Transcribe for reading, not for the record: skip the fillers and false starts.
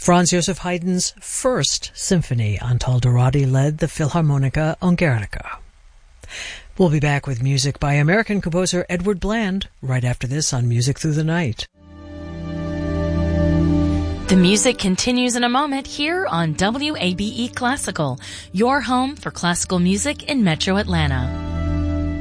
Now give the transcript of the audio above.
Franz Joseph Haydn's First Symphony. Antal-Dorati led the Philharmonica Ungarische. We'll be back with music by American composer Edward Bland right after this on Music Through the Night. The music continues in a moment here on WABE Classical, your home for classical music in Metro Atlanta.